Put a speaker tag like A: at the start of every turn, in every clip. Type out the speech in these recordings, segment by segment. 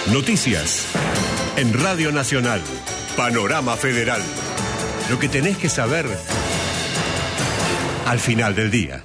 A: Noticias. En Radio Nacional. Panorama Federal. Lo que tenés que saber al final del día.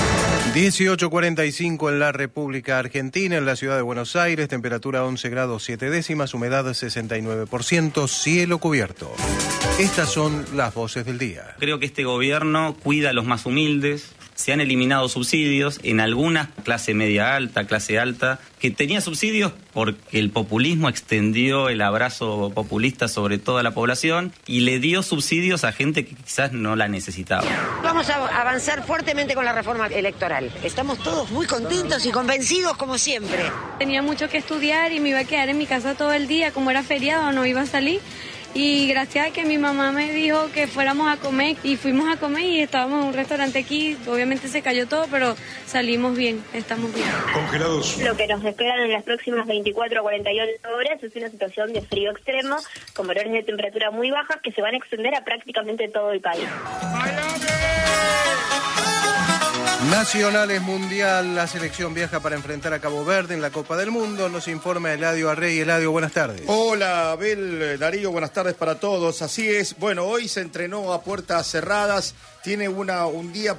B: 18:45 en la República Argentina, en la ciudad de Buenos Aires, temperatura 11 grados 7 décimas, humedad 69%, cielo cubierto. Estas son las voces del día.
C: Creo que este gobierno cuida a los más humildes. Se han eliminado subsidios en algunas, clase media alta, clase alta, que tenía subsidios porque el populismo extendió el abrazo populista sobre toda la población y le dio subsidios a gente que quizás no la necesitaba.
D: Vamos a avanzar fuertemente con la reforma electoral. Estamos todos muy contentos y convencidos como siempre.
E: Tenía mucho que estudiar y me iba a quedar en mi casa todo el día, como era feriado no iba a salir. Y gracias a que mi mamá me dijo que fuéramos a comer y fuimos a comer y estábamos en un restaurante aquí, obviamente se cayó todo, pero salimos bien, estamos bien.
F: Congelados.
G: Lo que nos esperan en las próximas 24 a 48 horas es una situación de frío extremo, con valores de temperatura muy bajas que se van a extender a prácticamente todo el país.
B: Nacionales Mundial, la selección viaja para enfrentar a Cabo Verde en la Copa del Mundo. Nos informa Eladio Arrey. Eladio, buenas tardes.
H: Hola, Abel, Darío, buenas tardes para todos. Así es, bueno, hoy se entrenó a puertas cerradas. Tiene un día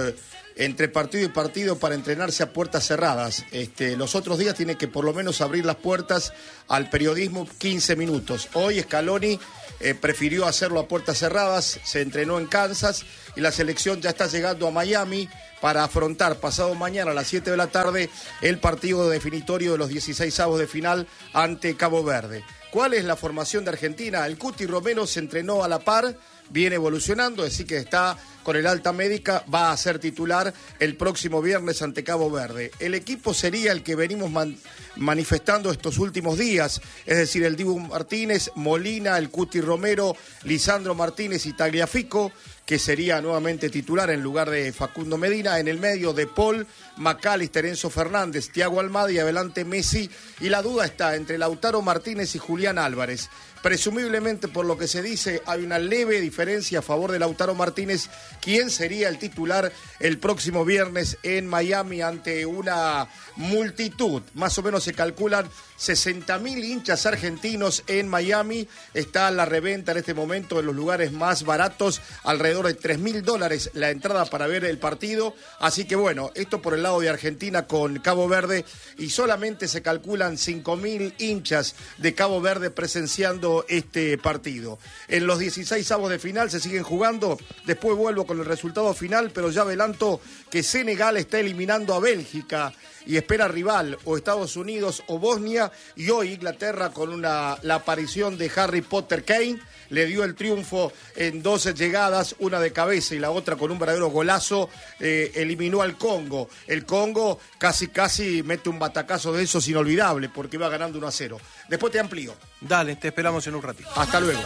H: entre partido y partido para entrenarse a puertas cerradas. Los otros días tiene que por lo menos abrir las puertas al periodismo 15 minutos. Hoy Scaloni prefirió hacerlo a puertas cerradas, se entrenó en Kansas y la selección ya está llegando a Miami para afrontar pasado mañana a las 7 de la tarde el partido definitorio de los 16avos de final ante Cabo Verde. ¿Cuál es la formación de Argentina? El Cuti Romero se entrenó a la par, viene evolucionando, así que está con el alta médica, va a ser titular el próximo viernes ante Cabo Verde. El equipo sería el que venimos manifestando estos últimos días, es decir, el Dibu Martínez, Molina, el Cuti Romero, Lisandro Martínez y Tagliafico, que sería nuevamente titular en lugar de Facundo Medina. En el medio de Paul, McAllister, Enzo Fernández, Thiago Almada y adelante Messi. Y la duda está entre Lautaro Martínez y Julián Álvarez. Presumiblemente, por lo que se dice, hay una leve diferencia a favor de Lautaro Martínez, quien sería el titular el próximo viernes en Miami ante una multitud. Más o menos se calculan 60.000 hinchas argentinos en Miami. Está la reventa en este momento en los lugares más baratos, alrededor de $3.000 la entrada para ver el partido. Así que bueno, esto por el lado de Argentina con Cabo Verde, y solamente se calculan 5.000 hinchas de Cabo Verde presenciando este partido. En los 16avos de final se siguen jugando, después vuelvo con el resultado final, pero ya adelanto que Senegal está eliminando a Bélgica y espera rival o Estados Unidos o Bosnia, y hoy Inglaterra con la aparición de Harry Potter Kane le dio el triunfo en 12 llegadas, una de cabeza y la otra con un verdadero golazo, eliminó al Congo. El Congo casi mete un batacazo de esos inolvidable porque iba ganando 1-0. Después te amplío.
B: Dale, te esperamos en un ratito.
H: Hasta luego.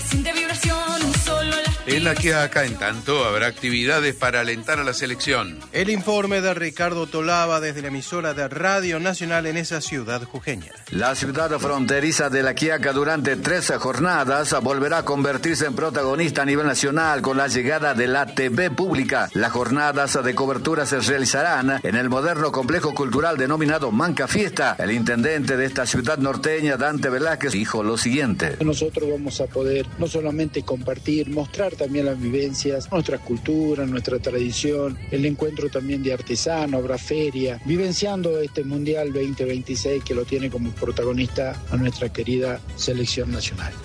I: En la que acá, en tanto, habrá actividades para alentar a la selección.
B: El informe de Ricardo Tolava desde la emisora de Radio Nacional en esa ciudad jujeña.
J: La ciudad fronteriza de La Quiaca durante 13 jornadas volverá a convertirse en protagonista a nivel nacional con la llegada de la TV pública. Las jornadas de cobertura se realizarán en el moderno complejo cultural denominado Manca Fiesta. El intendente de esta ciudad norteña, Dante Velázquez, dijo lo siguiente.
K: Nosotros vamos a poder no solamente compartir, mostrar también las vivencias, nuestra cultura, nuestra tradición, el encuentro también de artesanos, habrá feria, vivenciando este Mundial 2026 que lo tiene como protagonista a nuestra querida selección nacional.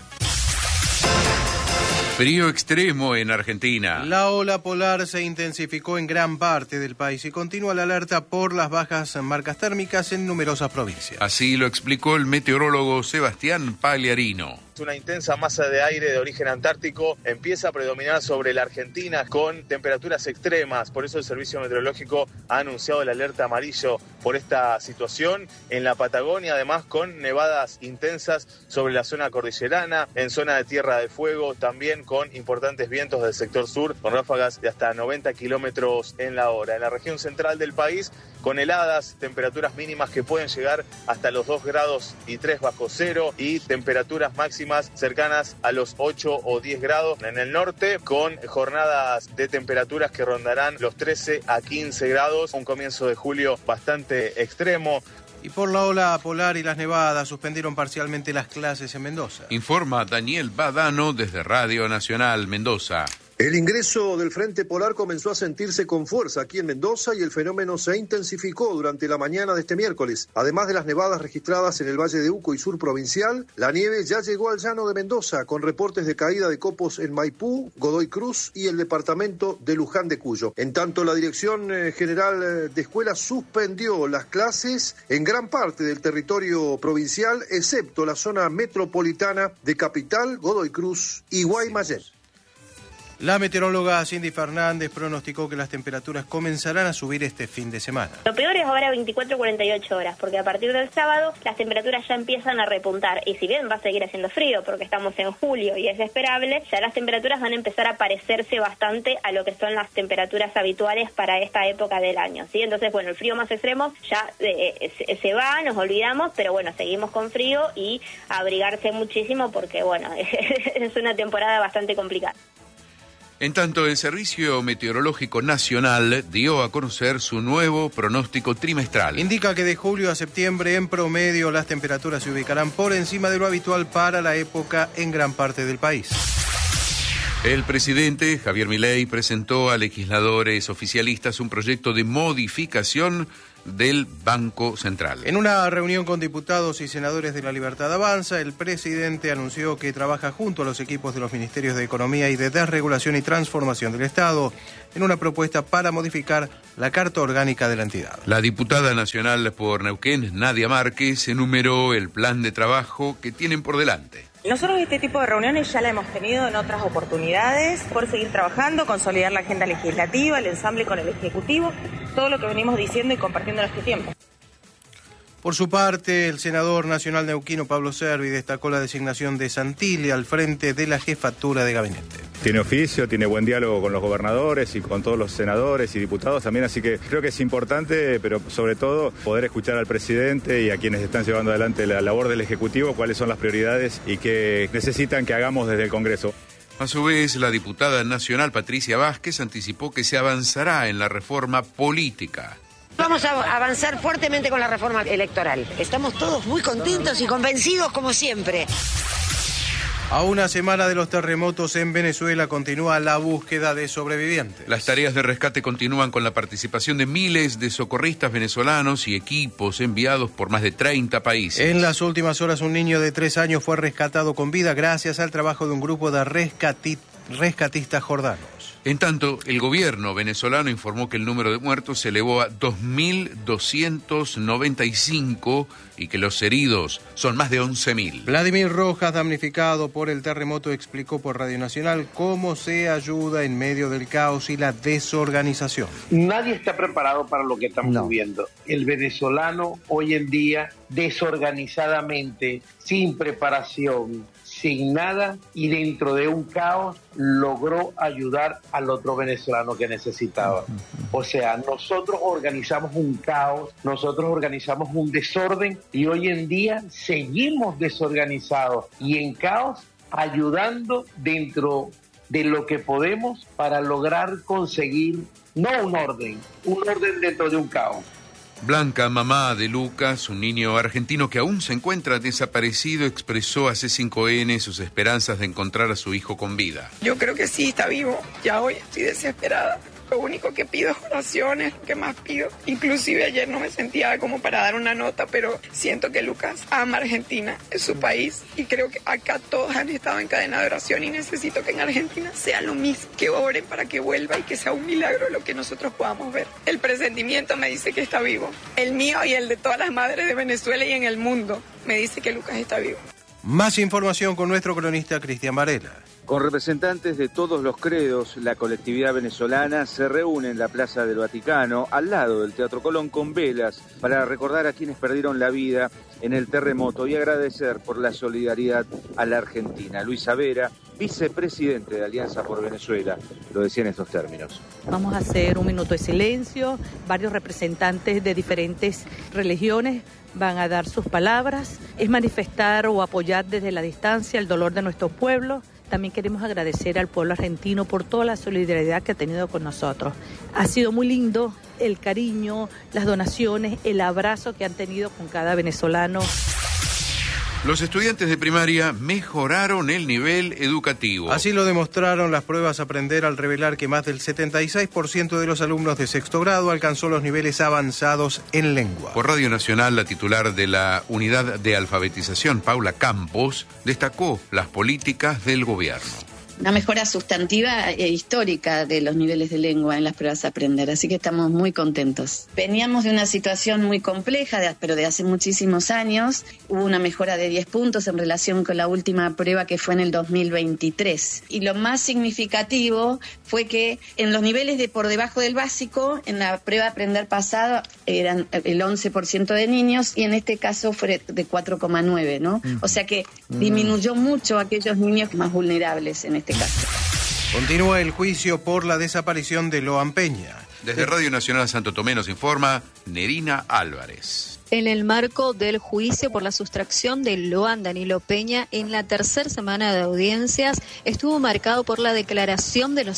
I: Frío extremo en Argentina.
B: La ola polar se intensificó en gran parte del país y continúa la alerta por las bajas marcas térmicas en numerosas provincias.
I: Así lo explicó el meteorólogo Sebastián Pagliarino.
L: Una intensa masa de aire de origen antártico empieza a predominar sobre la Argentina con temperaturas extremas. Por eso el Servicio Meteorológico ha anunciado el alerta amarillo por esta situación. En la Patagonia, además, con nevadas intensas sobre la zona cordillerana, en zona de Tierra del Fuego, también con importantes vientos del sector sur, con ráfagas de hasta 90 kilómetros en la hora. En la región central del país, con heladas, temperaturas mínimas que pueden llegar hasta los 2 grados y 3 bajo cero y temperaturas máximas cercanas a los 8 o 10 grados en el norte, con jornadas de temperaturas que rondarán los 13 a 15 grados, un comienzo de julio bastante extremo.
B: Y Y por la ola polar y las nevadas suspendieron parcialmente las clases en Mendoza.
I: Informa Daniel Badano desde Radio Nacional Mendoza.
F: El ingreso del frente polar comenzó a sentirse con fuerza aquí en Mendoza y el fenómeno se intensificó durante la mañana de este miércoles. Además de las nevadas registradas en el Valle de Uco y sur provincial, la nieve ya llegó al llano de Mendoza con reportes de caída de copos en Maipú, Godoy Cruz y el departamento de Luján de Cuyo. En tanto, la Dirección General de Escuelas suspendió las clases en gran parte del territorio provincial, excepto la zona metropolitana de Capital, Godoy Cruz y Guaymallén.
B: La meteoróloga Cindy Fernández pronosticó que las temperaturas comenzarán a subir este fin de semana.
G: Lo peor es ahora 24-48 horas, porque a partir del sábado las temperaturas ya empiezan a repuntar. Y si bien va a seguir haciendo frío, porque estamos en julio y es esperable, ya las temperaturas van a empezar a parecerse bastante a lo que son las temperaturas habituales para esta época del año, ¿sí? Entonces, bueno, el frío más extremo ya se va, nos olvidamos, pero bueno, seguimos con frío y abrigarse muchísimo porque, bueno, es una temporada bastante complicada.
I: En tanto, el Servicio Meteorológico Nacional dio a conocer su nuevo pronóstico trimestral.
B: Indica que de julio a septiembre, en promedio, las temperaturas se ubicarán por encima de lo habitual para la época en gran parte del país.
I: El presidente Javier Milei presentó a legisladores oficialistas un proyecto de modificación del Banco Central.
B: En una reunión con diputados y senadores de La Libertad Avanza, el presidente anunció que trabaja junto a los equipos de los Ministerios de Economía y de Desregulación y Transformación del Estado en una propuesta para modificar la Carta Orgánica de la entidad.
I: La diputada nacional por Neuquén, Nadia Márquez, enumeró el plan de trabajo que tienen por delante.
M: Nosotros este tipo de reuniones ya la hemos tenido en otras oportunidades, por seguir trabajando, consolidar la agenda legislativa, el ensamble con el Ejecutivo, todo lo que venimos diciendo y compartiendo en este tiempo.
B: Por su parte, el senador nacional neuquino Pablo Servi destacó la designación de Santilli al frente de la jefatura de gabinete.
N: Tiene oficio, tiene buen diálogo con los gobernadores y con todos los senadores y diputados también, así que creo que es importante, pero sobre todo poder escuchar al presidente y a quienes están llevando adelante la labor del Ejecutivo, cuáles son las prioridades y qué necesitan que hagamos desde el Congreso.
I: A su vez, la diputada nacional Patricia Vázquez anticipó que se avanzará en la reforma política.
D: Vamos a avanzar fuertemente con la reforma electoral. Estamos todos muy contentos y convencidos como siempre.
B: A una semana de los terremotos en Venezuela continúa la búsqueda de sobrevivientes.
I: Las tareas de rescate continúan con la participación de miles de socorristas venezolanos y equipos enviados por más de 30 países.
B: En las últimas horas, un niño de 3 años fue rescatado con vida gracias al trabajo de un grupo de rescatistas jordanos.
I: En tanto, el gobierno venezolano informó que el número de muertos se elevó a 2.295 y que los heridos son más de 11.000.
B: Vladimir Rojas, damnificado por el terremoto, explicó por Radio Nacional cómo se ayuda en medio del caos y la desorganización.
O: Nadie está preparado para lo que estamos viviendo. El venezolano hoy en día, desorganizadamente, sin preparación, sin nada y dentro de un caos, logró ayudar al otro venezolano que necesitaba. O sea, nosotros organizamos un caos, nosotros organizamos un desorden y hoy en día seguimos desorganizados y en caos, ayudando dentro de lo que podemos para lograr conseguir, no un orden dentro de un caos.
I: Blanca, mamá de Lucas, un niño argentino que aún se encuentra desaparecido, expresó a C5N sus esperanzas de encontrar a su hijo con vida.
P: Yo creo que sí, está vivo. Ya hoy estoy desesperada. Lo único que pido es oraciones, lo que más pido. Inclusive ayer no me sentía como para dar una nota, pero siento que Lucas ama Argentina, es su país, y creo que acá todos han estado en cadena de oración y necesito que en Argentina sea lo mismo, que oren para que vuelva y que sea un milagro lo que nosotros podamos ver. El presentimiento me dice que está vivo. El mío y el de todas las madres de Venezuela y en el mundo me dice que Lucas está vivo.
B: Más información con nuestro cronista Cristian Varela.
Q: Con representantes de todos los credos, la colectividad venezolana se reúne en la Plaza del Vaticano, al lado del Teatro Colón, con velas para recordar a quienes perdieron la vida en el terremoto y agradecer por la solidaridad a la Argentina. Luisa Vera, vicepresidente de Alianza por Venezuela, lo decía en estos términos.
R: Vamos a hacer un minuto de silencio, varios representantes de diferentes religiones van a dar sus palabras, es manifestar o apoyar desde la distancia el dolor de nuestro pueblo También queremos agradecer al pueblo argentino por toda la solidaridad que ha tenido con nosotros. Ha sido muy lindo el cariño, las donaciones, el abrazo que han tenido con cada venezolano.
I: Los estudiantes de primaria mejoraron el nivel educativo.
B: Así lo demostraron las pruebas Aprender al revelar que más del 76% de los alumnos de sexto grado alcanzó los niveles avanzados en lengua.
I: Por Radio Nacional, la titular de la Unidad de Alfabetización, Paula Campos, destacó las políticas del gobierno.
S: Una mejora sustantiva e histórica de los niveles de lengua en las pruebas Aprender, así que estamos muy contentos. Veníamos de una situación muy compleja, pero de hace muchísimos años. Hubo una mejora de 10 puntos en relación con la última prueba que fue en el 2023. Y lo más significativo fue que en los niveles de por debajo del básico, en la prueba Aprender pasada, eran el 11% de niños y en este caso fue de 4,9, ¿no? O sea que disminuyó mucho aquellos niños más vulnerables en este caso.
B: Continúa el juicio por la desaparición de Loan Peña.
I: Desde Radio Nacional Santo Tomé nos informa Nerina Álvarez.
T: En el marco del juicio por la sustracción de Loan Danilo Peña, en la tercera semana de audiencias, estuvo marcado por la declaración de los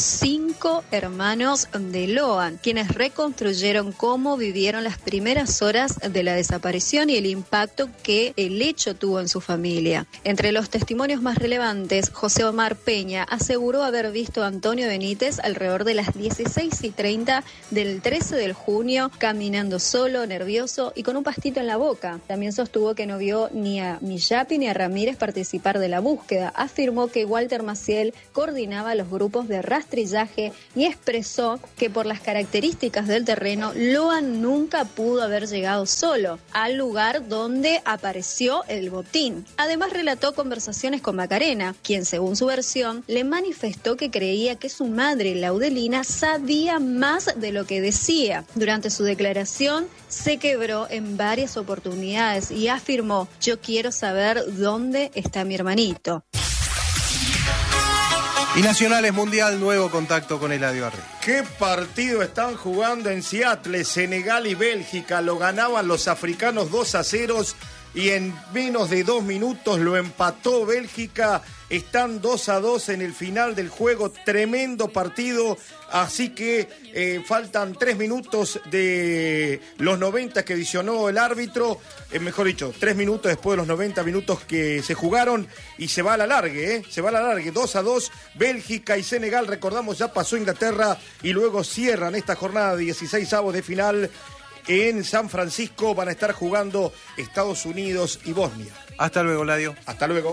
T: 5 hermanos de Loan, quienes reconstruyeron cómo vivieron las primeras horas de la desaparición y el impacto que el hecho tuvo en su familia. Entre los testimonios más relevantes, José Omar Peña aseguró haber visto a Antonio Benítez alrededor de las 16:30 del 13 de junio, caminando solo, nervioso y con un pastito en la boca. También sostuvo que no vio ni a Millapi ni a Ramírez participar de la búsqueda. Afirmó que Walter Maciel coordinaba los grupos de rastrillaje y expresó que por las características del terreno, Loan nunca pudo haber llegado solo al lugar donde apareció el botín. Además relató conversaciones con Macarena, quien según su versión le manifestó que creía que su madre, Laudelina, sabía más de lo que decía. Durante su declaración se quebró en varias oportunidades y afirmó: yo quiero saber dónde está mi hermanito.
B: Y Nacionales Mundial, nuevo contacto con Eladio Arrey.
H: ¿Qué partido están jugando en Seattle? Senegal y Bélgica lo ganaban los africanos 2-0 y en menos de 2 minutos lo empató Bélgica. Están 2-2 en el final del juego, tremendo partido, así que faltan 3 minutos de los 90 que adicionó el árbitro, mejor dicho, 3 minutos después de los 90 minutos que se jugaron y se va a la largue, se va a la largue, 2-2, Bélgica y Senegal, recordamos, ya pasó Inglaterra y luego cierran esta jornada de 16avos de final. En San Francisco van a estar jugando Estados Unidos y Bosnia.
B: Hasta luego, Ladio.
H: Hasta luego.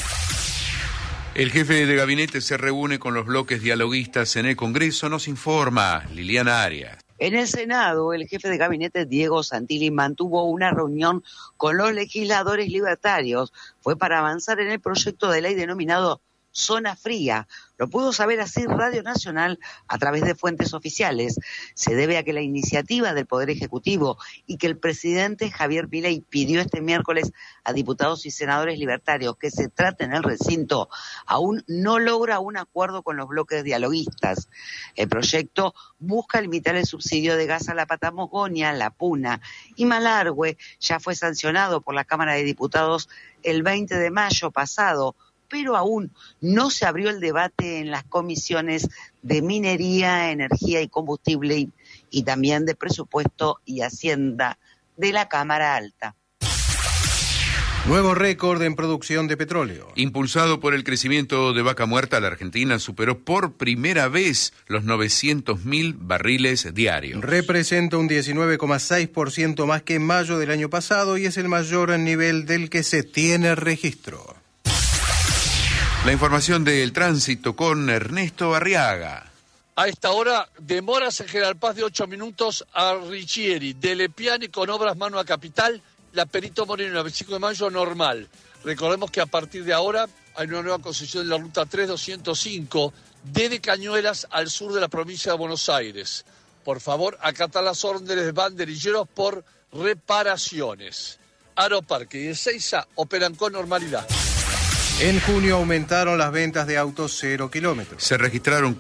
I: El jefe de gabinete se reúne con los bloques dialoguistas en el Congreso, nos informa Liliana Arias.
U: En el Senado, el jefe de gabinete, Diego Santilli, mantuvo una reunión con los legisladores libertarios. Fue para avanzar en el proyecto de ley denominado Zona Fría. Lo pudo saber así Radio Nacional a través de fuentes oficiales. Se debe a que la iniciativa del Poder Ejecutivo y que el presidente Javier Milei pidió este miércoles a diputados y senadores libertarios que se trate en el recinto, aún no logra un acuerdo con los bloques dialoguistas. El proyecto busca limitar el subsidio de gas a la Patagonia, la Puna y Malargüe. Ya fue sancionado por la Cámara de Diputados el 20 de mayo pasado, pero aún no se abrió el debate en las comisiones de Minería, Energía y Combustible y también de Presupuesto y Hacienda de la Cámara Alta.
B: Nuevo récord en producción de petróleo.
I: Impulsado por el crecimiento de Vaca Muerta, la Argentina superó por primera vez los 900.000 barriles diarios.
B: Representa un 19,6% más que en mayo del año pasado y es el mayor nivel del que se tiene registro.
I: La información del tránsito con Ernesto Arriaga.
V: A esta hora, demoras en General Paz de 8 minutos a Richieri, de Lepiani con obras mano a Capital, la Perito Moreno, la 25 de mayo normal. Recordemos que a partir de ahora hay una nueva concesión en la ruta 3205 desde Cañuelas al sur de la provincia de Buenos Aires. Por favor, acatá las órdenes de banderilleros por reparaciones. Aeroparque y Ezeiza operan con normalidad.
B: En junio aumentaron las ventas de autos 0 kilómetros.
I: Se registraron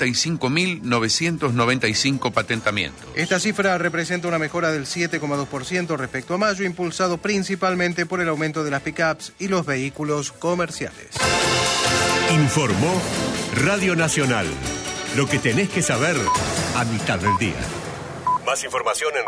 I: 45.995 patentamientos.
B: Esta cifra representa una mejora del 7,2% respecto a mayo, impulsado principalmente por el aumento de las pick-ups y los vehículos comerciales.
A: Informó Radio Nacional. Lo que tenés que saber a mitad del día. Más información en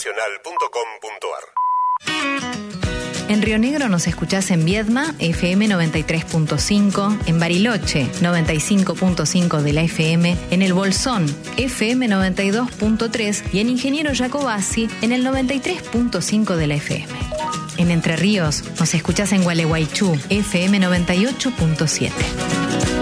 A: radionacional.com.ar.
C: En Río Negro nos escuchás en Viedma, FM 93.5, en Bariloche, 95.5 de la FM, en El Bolsón, FM 92.3 y en Ingeniero Jacobasi, en el 93.5 de la FM. En Entre Ríos nos escuchás en Gualeguaychú, FM 98.7.